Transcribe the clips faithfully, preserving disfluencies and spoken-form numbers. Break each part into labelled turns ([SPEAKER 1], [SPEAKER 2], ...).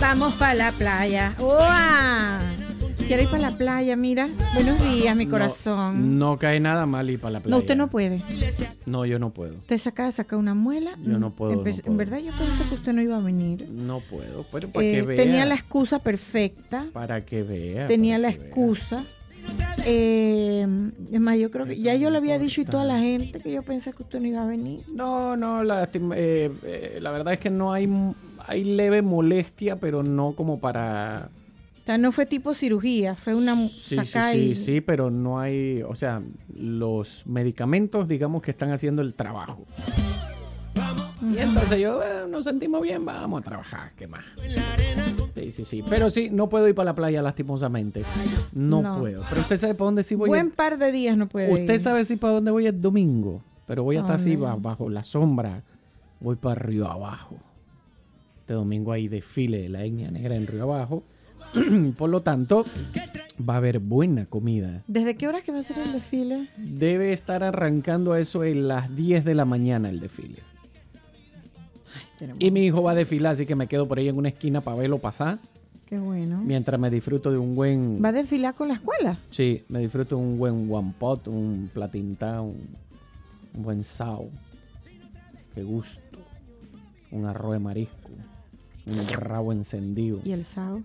[SPEAKER 1] vamos para la playa. ¡Uah! Quiero ir para la playa, mira. Buenos días, mi corazón.
[SPEAKER 2] No, no cae nada mal ir para la playa.
[SPEAKER 1] No, usted no puede.
[SPEAKER 2] No, yo no puedo.
[SPEAKER 1] ¿Usted saca, saca una muela?
[SPEAKER 2] Yo no puedo,
[SPEAKER 1] En,
[SPEAKER 2] no
[SPEAKER 1] en
[SPEAKER 2] puedo.
[SPEAKER 1] verdad yo pensé que usted no iba a venir.
[SPEAKER 2] No puedo, pero para
[SPEAKER 1] Eh,
[SPEAKER 2] que vea.
[SPEAKER 1] tenía la excusa perfecta.
[SPEAKER 2] Para que vea.
[SPEAKER 1] Tenía
[SPEAKER 2] para
[SPEAKER 1] la
[SPEAKER 2] que vea.
[SPEAKER 1] excusa. Eh, es más, yo creo que
[SPEAKER 2] Eso
[SPEAKER 1] ya yo
[SPEAKER 2] no
[SPEAKER 1] le había
[SPEAKER 2] importa.
[SPEAKER 1] dicho y toda la gente que yo pensé que usted no iba a venir.
[SPEAKER 2] No, no, la, eh, eh, la verdad es que no hay, hay leve molestia, pero no como para...
[SPEAKER 1] O sea, no fue tipo cirugía, fue una
[SPEAKER 2] Sí, sí,
[SPEAKER 1] saca
[SPEAKER 2] sí,
[SPEAKER 1] y-
[SPEAKER 2] sí, pero no hay, o sea, los medicamentos, digamos que están haciendo el trabajo. Y entonces yo, eh, nos sentimos bien, vamos a trabajar, ¿qué más? Sí, sí, sí, pero sí, no puedo ir para la playa lastimosamente, no,
[SPEAKER 1] No.
[SPEAKER 2] puedo. Pero usted sabe para dónde sí voy.
[SPEAKER 1] Buen
[SPEAKER 2] el-
[SPEAKER 1] par de días no puede
[SPEAKER 2] Usted
[SPEAKER 1] ir.
[SPEAKER 2] sabe si para dónde voy el domingo, pero voy a estar así
[SPEAKER 1] ¿Dónde?
[SPEAKER 2] ba- bajo la sombra, voy para Río Abajo. Este domingo hay desfile de la etnia negra en Río Abajo. Por lo tanto, va a haber buena comida.
[SPEAKER 1] ¿Desde qué horas que va a ser el desfile?
[SPEAKER 2] Debe estar arrancando a eso en las diez de la mañana el desfile.
[SPEAKER 1] Tenemos-
[SPEAKER 2] Y mi hijo va a desfilar, así que me quedo por ahí en una esquina para verlo pasar.
[SPEAKER 1] Qué bueno.
[SPEAKER 2] Mientras me disfruto de un buen...
[SPEAKER 1] ¿Va a desfilar con la escuela?
[SPEAKER 2] Sí, me disfruto de un buen one pot, un platintá, un, un buen sao. Qué gusto. Un arroz de marisco. Un rabo encendido.
[SPEAKER 1] ¿Y el sábado?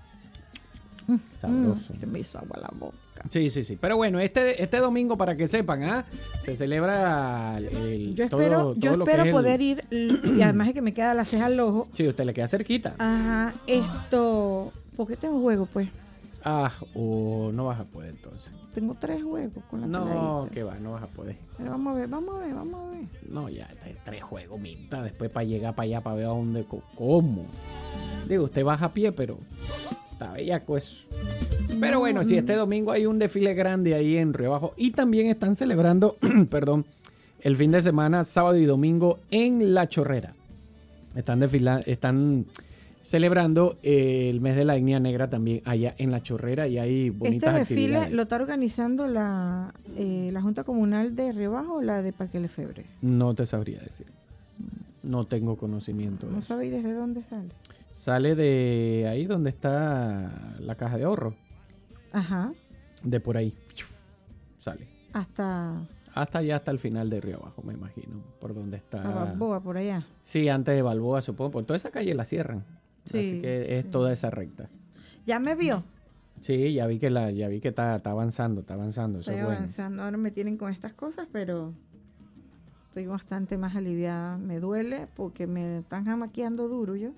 [SPEAKER 2] Sabroso.
[SPEAKER 1] Mm, se me hizo agua la boca.
[SPEAKER 2] Sí, sí, sí. Pero bueno, este, este domingo, para que sepan, ¿ah? Se celebra el, el-
[SPEAKER 1] Yo
[SPEAKER 2] todo-
[SPEAKER 1] espero,
[SPEAKER 2] todo
[SPEAKER 1] yo
[SPEAKER 2] lo que
[SPEAKER 1] espero
[SPEAKER 2] es el-
[SPEAKER 1] poder ir, y además de que me queda la ceja al ojo.
[SPEAKER 2] Sí, usted le queda cerquita.
[SPEAKER 1] Ajá, esto... ¿Por qué tengo juego, pues?
[SPEAKER 2] Ah, o no vas a poder entonces.
[SPEAKER 1] Tengo tres juegos con la
[SPEAKER 2] No,
[SPEAKER 1] peladita.
[SPEAKER 2] que va, no vas a poder.
[SPEAKER 1] Pero vamos a ver, vamos a ver, vamos a ver.
[SPEAKER 2] No, ya, t- tres juegos, mitad. Después para llegar para allá, para ver a dónde, co- cómo. Digo, usted baja a pie, pero está bellaco eso. Pero bueno, sí, este domingo hay un desfile grande ahí en Río Abajo. Y también están celebrando, perdón, el fin de semana, sábado y domingo en La Chorrera. Están desfilando, están celebrando eh, el mes de la etnia negra también allá en La Chorrera y hay bonitas
[SPEAKER 1] ¿Este desfile
[SPEAKER 2] actividades.
[SPEAKER 1] lo está organizando la, eh, la Junta Comunal de Río Bajo o la de Parque Lefebvre?
[SPEAKER 2] No te sabría decir. No tengo conocimiento de
[SPEAKER 1] ¿No
[SPEAKER 2] eso.
[SPEAKER 1] sabéis desde dónde sale?
[SPEAKER 2] Sale de ahí donde está la caja de ahorro.
[SPEAKER 1] Ajá,
[SPEAKER 2] De por ahí. Sale.
[SPEAKER 1] hasta
[SPEAKER 2] Hasta allá, hasta el final de Río Abajo, me imagino. Por donde está.
[SPEAKER 1] la Balboa, por allá.
[SPEAKER 2] Sí, antes de Balboa, supongo. Por toda esa calle la cierran.
[SPEAKER 1] Sí.
[SPEAKER 2] Así que es toda esa recta.
[SPEAKER 1] ¿Ya me vio?
[SPEAKER 2] Sí, ya vi que la, ya vi que está, está avanzando, está avanzando. Eso
[SPEAKER 1] Estoy
[SPEAKER 2] es bueno.
[SPEAKER 1] avanzando. Ahora me tienen con estas cosas, pero estoy bastante más aliviada. Me duele porque me están jamaqueando duro yo.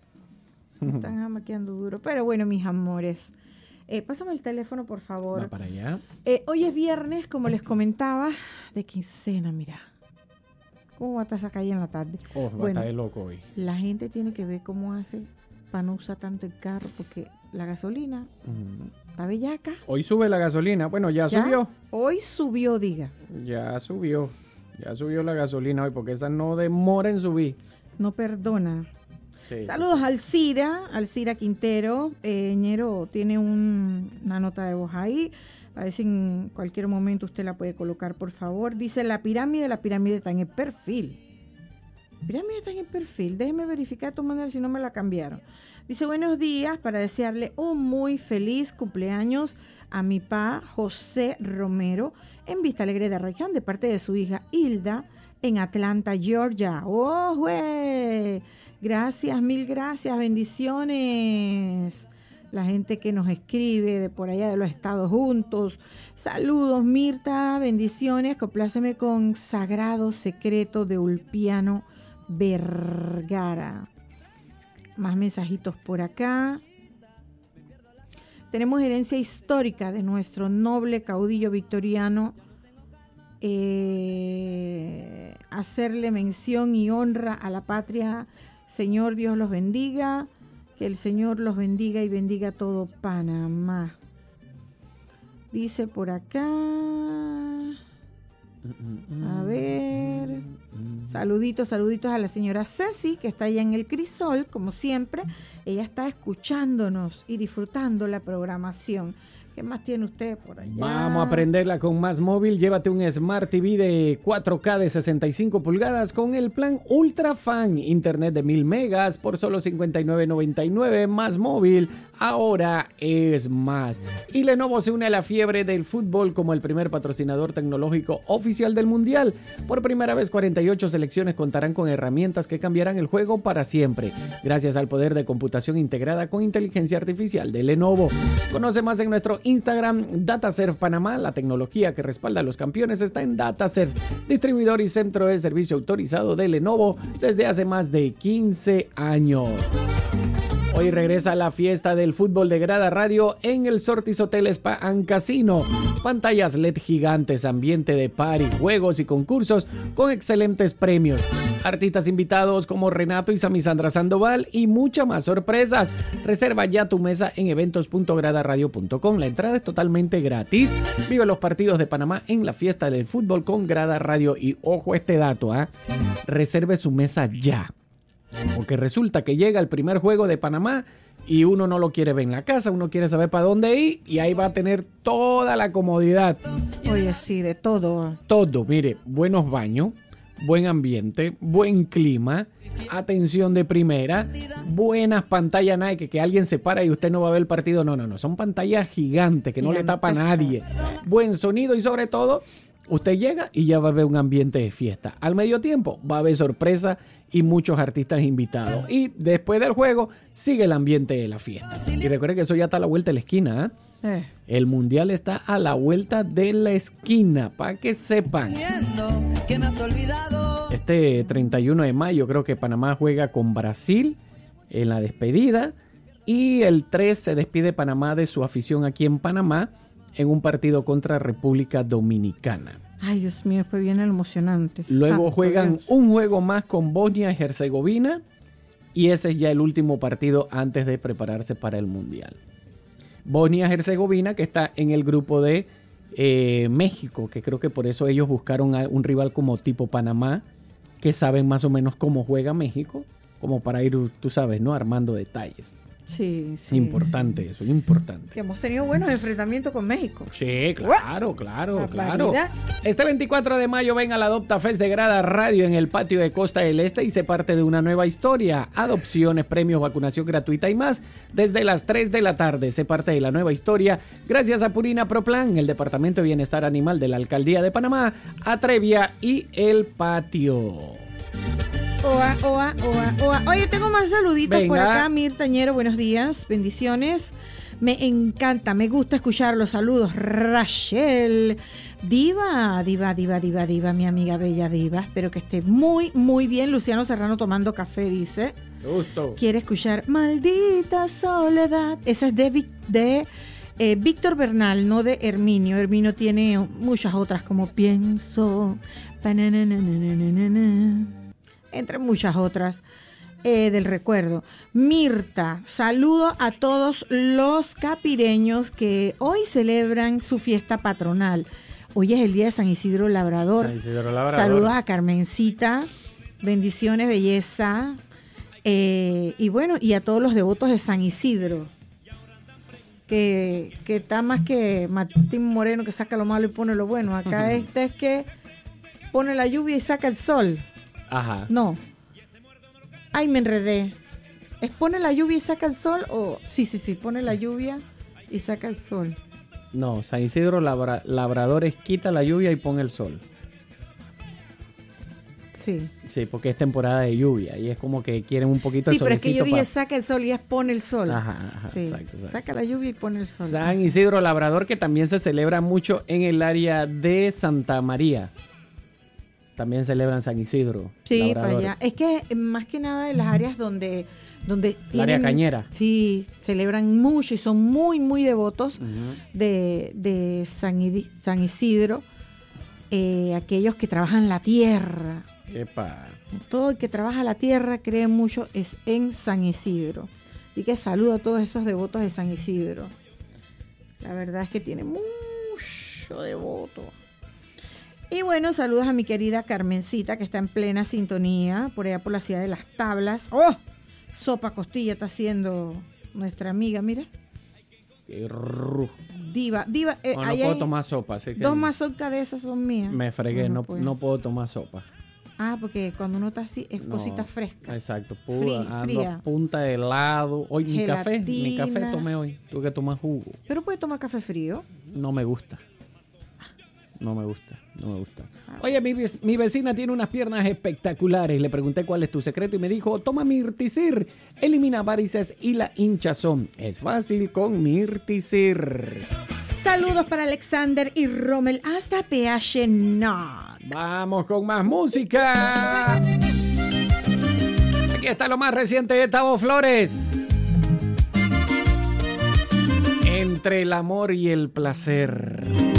[SPEAKER 1] Me están jamaqueando duro. Pero bueno, mis amores. Eh, pásame el teléfono, por favor.
[SPEAKER 2] Va para allá.
[SPEAKER 1] Eh, hoy es viernes, como les comentaba, de quincena, mira. ¿Cómo va a estar esa calle en la tarde?
[SPEAKER 2] Oh, va a
[SPEAKER 1] Bueno.
[SPEAKER 2] estar de loco hoy.
[SPEAKER 1] La gente tiene que ver cómo hace para no usar tanto el carro, porque la gasolina
[SPEAKER 2] Ujú.
[SPEAKER 1] está bellaca.
[SPEAKER 2] Hoy sube la gasolina. Bueno, ya,
[SPEAKER 1] ¿Ya?
[SPEAKER 2] subió.
[SPEAKER 1] Hoy subió, diga.
[SPEAKER 2] Ya subió. Ya subió la gasolina hoy porque esa no demora en subir.
[SPEAKER 1] No perdona.
[SPEAKER 2] Sí, sí,
[SPEAKER 1] Saludos
[SPEAKER 2] sí.
[SPEAKER 1] a Alcira, Alcira Quintero. Eh, Ñero tiene un- una nota de voz ahí. A ver si en cualquier momento usted la puede colocar, por favor. Dice, la pirámide, la pirámide está en el perfil. Pirámide está en el perfil. Déjeme verificar de todas maneras si no me la cambiaron. Dice, buenos días, para desearle un muy feliz cumpleaños a mi pa José Romero en Vista Alegre de Arraiján, de parte de su hija Hilda en Atlanta, Georgia. ¡Oh, güey! Gracias, mil gracias, bendiciones. La gente que nos escribe de por allá de los Estados Juntos. Saludos, Mirta, bendiciones. Compláceme con Sagrado Secreto de Ulpiano Vergara. Más mensajitos por acá. Tenemos herencia histórica de nuestro noble caudillo victoriano. Eh, hacerle mención y honra a la patria. Señor, Dios los bendiga. Que el Señor los bendiga y bendiga todo Panamá. Dice por acá. A ver. Saluditos, saluditos a la señora Ceci, que está allá en el Crisol, como siempre. Ella está escuchándonos y disfrutando la programación. ¿Qué más tiene usted por allá?
[SPEAKER 2] Vamos a aprenderla con Más Móvil. Llévate un Smart T V de cuatro K de sesenta y cinco pulgadas con el plan Ultra Fan. Internet de mil megas por solo cincuenta y nueve noventa y nueve. Más Móvil, ahora es más. Y Lenovo se une a la fiebre del fútbol como el primer patrocinador tecnológico oficial del Mundial. Por primera vez, cuarenta y ocho selecciones contarán con herramientas que cambiarán el juego para siempre, gracias al poder de computación integrada con inteligencia artificial de Lenovo. Conoce más en nuestro Instagram, DataServe Panamá. La tecnología que respalda a los campeones está en DataServe, distribuidor y centro de servicio autorizado de Lenovo desde hace más de quince años. Hoy regresa la fiesta del fútbol de Grada Radio en el Sortis Hotel Spa and Casino. Pantallas L E D gigantes, ambiente de party, juegos y concursos con excelentes premios. Artistas invitados como Renato y Samisandra Sandoval y muchas más sorpresas. Reserva ya tu mesa en eventos punto grada radio punto com. La entrada es totalmente gratis. Vive los partidos de Panamá en la fiesta del fútbol con Grada Radio. Y ojo a este dato, ¿eh? Reserve su mesa ya. Porque resulta que llega el primer juego de Panamá y uno no lo quiere ver en la casa, uno quiere saber para dónde ir y ahí va a tener toda la comodidad.
[SPEAKER 1] Oye, sí, de todo.
[SPEAKER 2] Todo, mire, buenos baños, buen ambiente, buen clima, atención de primera, buenas pantallas Nike, que alguien se para y usted no va a ver el partido. No, no, no, son pantallas gigantes que no le tapa a nadie. Buen sonido y sobre todo, usted llega y ya va a ver un ambiente de fiesta. Al medio tiempo va a haber sorpresa y muchos artistas invitados. Y después del juego sigue el ambiente de la fiesta. Y recuerde que eso ya está a la vuelta de la esquina, ¿eh? Eh. El Mundial está a la vuelta de la esquina, para que sepan. Este treinta y uno de mayo creo que Panamá juega con Brasil en la despedida. Y el tres se despide Panamá de su afición aquí en Panamá en un partido contra República Dominicana.
[SPEAKER 1] Ay, Dios mío, después viene lo emocionante.
[SPEAKER 2] Luego
[SPEAKER 1] ah,
[SPEAKER 2] juegan un juego más con Bosnia y Herzegovina y ese es ya el último partido antes de prepararse para el Mundial. Bosnia y Herzegovina, que está en el grupo de eh, México, que creo que por eso ellos buscaron a un rival como tipo Panamá, que saben más o menos cómo juega México, como para ir, tú sabes, ¿no? Armando detalles.
[SPEAKER 1] Sí, sí.
[SPEAKER 2] Importante eso, importante.
[SPEAKER 1] Que hemos tenido buenos enfrentamientos con México.
[SPEAKER 2] Sí, claro, claro,
[SPEAKER 1] la
[SPEAKER 2] claro.
[SPEAKER 1] Paridad.
[SPEAKER 2] Este veinticuatro de mayo ven a la Adopta Fest de Grada Radio en el patio de Costa del Este y se parte de una nueva historia. Adopciones, premios, vacunación gratuita y más. Desde las tres de la tarde se parte de la nueva historia gracias a Purina Proplan, el Departamento de Bienestar Animal de la Alcaldía de Panamá, Atrevia y El Patio.
[SPEAKER 1] Oa, oa, oa, oa. Oye, tengo más saluditos
[SPEAKER 2] Venga.
[SPEAKER 1] por acá. Mirta Ñero, buenos días, bendiciones. Me encanta, me gusta escuchar los saludos. Rachel, diva, diva, diva, diva, diva, mi amiga bella diva. Espero que esté muy, muy bien. Luciano Serrano tomando café, dice.
[SPEAKER 2] Gusto.
[SPEAKER 1] Quiere escuchar Maldita Soledad. Esa es de, Vic- de eh, Víctor Bernal, no de Herminio. Herminio tiene muchas otras como Pienso, panananananana, entre muchas otras eh, del recuerdo. Mirta, saludo a todos los capireños que hoy celebran su fiesta patronal. Hoy es el día de San Isidro Labrador.
[SPEAKER 2] San Isidro Labrador.
[SPEAKER 1] Saludos a Carmencita, bendiciones, belleza. Eh, y bueno, y a todos los devotos de San Isidro. Que, que está más que Martín Moreno que saca lo malo y pone lo bueno. Acá este es que pone la lluvia y saca el sol.
[SPEAKER 2] Ajá.
[SPEAKER 1] No. Ay, me enredé. ¿Es pone la lluvia y saca el sol? O sí, sí, sí, pone la lluvia y saca el sol.
[SPEAKER 2] No, San Isidro Labra- Labrador es quita la lluvia y pone el sol.
[SPEAKER 1] Sí.
[SPEAKER 2] Sí, porque es temporada de lluvia y es como que quieren un poquito de
[SPEAKER 1] Sí, pero es que yo
[SPEAKER 2] solecito
[SPEAKER 1] dije
[SPEAKER 2] pa-
[SPEAKER 1] saca el sol y es pone el sol.
[SPEAKER 2] Ajá, ajá,
[SPEAKER 1] Sí.
[SPEAKER 2] exacto, exacto.
[SPEAKER 1] Saca la lluvia y pone el sol.
[SPEAKER 2] San Isidro Labrador, que también se celebra mucho en el área de Santa María. También celebran San Isidro
[SPEAKER 1] Sí,
[SPEAKER 2] Labrador.
[SPEAKER 1] para allá. Es que eh, más que nada en las áreas donde... donde
[SPEAKER 2] El área
[SPEAKER 1] tienen-
[SPEAKER 2] cañera.
[SPEAKER 1] Sí, celebran mucho y son muy, muy devotos
[SPEAKER 2] Ujú.
[SPEAKER 1] de, de San, Idi- San Isidro. Eh, aquellos que trabajan la tierra.
[SPEAKER 2] Epa.
[SPEAKER 1] Todo el que trabaja la tierra cree mucho es en San Isidro. Y que saludo a todos esos devotos de San Isidro. La verdad es que tiene mucho devoto. Y bueno, saludos a mi querida Carmencita, que está en plena sintonía, por allá por la ciudad de Las Tablas. ¡Oh! Sopa costilla está haciendo nuestra amiga, mira.
[SPEAKER 2] Qué ru-
[SPEAKER 1] Diva, diva. Eh,
[SPEAKER 2] No, no
[SPEAKER 1] ahí
[SPEAKER 2] puedo
[SPEAKER 1] hay
[SPEAKER 2] tomar sopa, así que
[SPEAKER 1] dos mazorcas de esas son mías.
[SPEAKER 2] me fregué, no,
[SPEAKER 1] puede.
[SPEAKER 2] no puedo tomar sopa.
[SPEAKER 1] Ah, porque cuando uno está así es
[SPEAKER 2] No,
[SPEAKER 1] cosita fresca.
[SPEAKER 2] Exacto,
[SPEAKER 1] Frí-
[SPEAKER 2] pura, ando
[SPEAKER 1] fría.
[SPEAKER 2] a punta de helado. Hoy mi café, mi café
[SPEAKER 1] Gelatina.
[SPEAKER 2] tomé hoy. Tuve que tomar jugo.
[SPEAKER 1] Pero puede tomar café frío.
[SPEAKER 2] No me gusta. No me gusta, no me gusta.
[SPEAKER 1] Ah.
[SPEAKER 2] Oye, mi, vec- mi vecina tiene unas piernas espectaculares. Le pregunté cuál es tu secreto y me dijo, toma Mirticir. Elimina varices y la hinchazón. Es fácil con Mirticir.
[SPEAKER 1] Saludos para Alexander y Rommel hasta P H Not.
[SPEAKER 2] Vamos con más música. Aquí está lo más reciente de Tavo Flores. Entre el amor y el placer.